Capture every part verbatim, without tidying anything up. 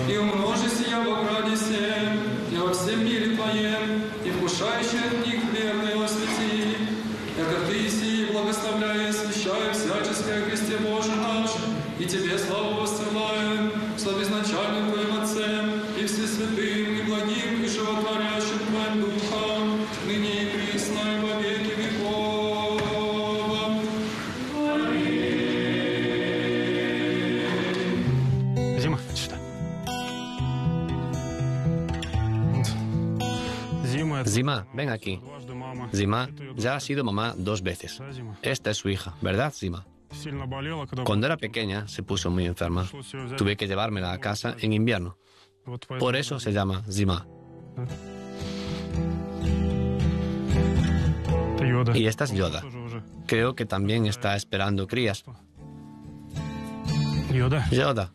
и умножись я во граде всем, и во всем мире Твоем, и вкушающий от них хлеб освети. Яко Ты сии благословляя и освящая всяческое Христе Боже наш, и Тебе славу воссылаем, слав изначальным Твоим Отцем, и всесвятым, и благим, и животворящим Твоим Духом, ныне и присно, и во веки веков. Аминь. Зима, что? Zima, ven aquí. Zima ya ha sido mamá dos veces. Esta es su hija, ¿verdad, Zima? Cuando era pequeña se puso muy enferma. Tuve que llevármela a casa en invierno. Por eso se llama Zima. Y esta es Yoda. Creo que también está esperando crías. Yoda.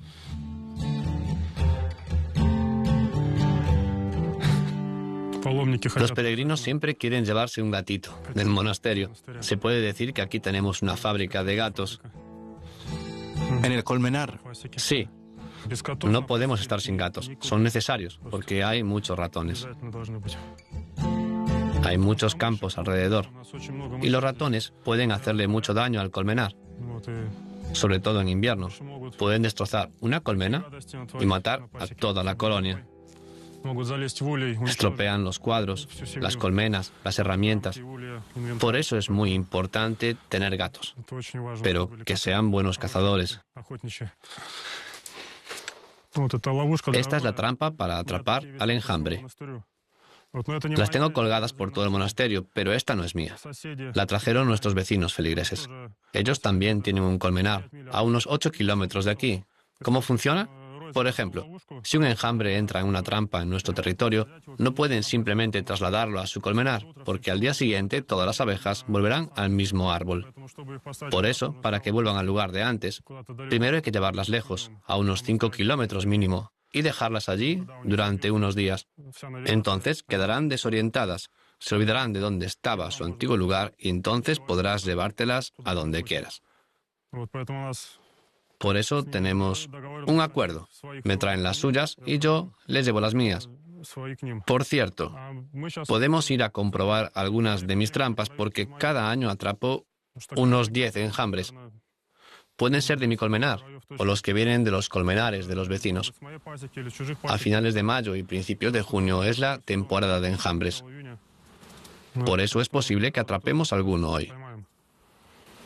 Los peregrinos siempre quieren llevarse un gatito del monasterio. Se puede decir que aquí tenemos una fábrica de gatos. ¿En el Colmenar? Sí. No podemos estar sin gatos. Son necesarios porque hay muchos ratones. Hay muchos campos alrededor. Y los ratones pueden hacerle mucho daño al colmenar. Sobre todo en invierno. Pueden destrozar una colmena y matar a toda la colonia. Estropean los cuadros, las colmenas, las herramientas. Por eso es muy importante tener gatos, pero que sean buenos cazadores. Esta es la trampa para atrapar al enjambre. Las tengo colgadas por todo el monasterio, pero esta no es mía. La trajeron nuestros vecinos feligreses. Ellos también tienen un colmenar, a unos ocho kilómetros de aquí. ¿Cómo funciona? Por ejemplo, si un enjambre entra en una trampa en nuestro territorio, no pueden simplemente trasladarlo a su colmenar, porque al día siguiente todas las abejas volverán al mismo árbol. Por eso, para que vuelvan al lugar de antes, primero hay que llevarlas lejos, a unos cinco kilómetros mínimo, y dejarlas allí durante unos días. Entonces quedarán desorientadas, se olvidarán de dónde estaba su antiguo lugar y entonces podrás llevártelas a donde quieras. Por eso tenemos un acuerdo. Me traen las suyas y yo les llevo las mías. Por cierto, podemos ir a comprobar algunas de mis trampas porque cada año atrapo unos diez enjambres. Pueden ser de mi colmenar o los que vienen de los colmenares de los vecinos. A finales de mayo y principios de junio es la temporada de enjambres. Por eso es posible que atrapemos alguno hoy.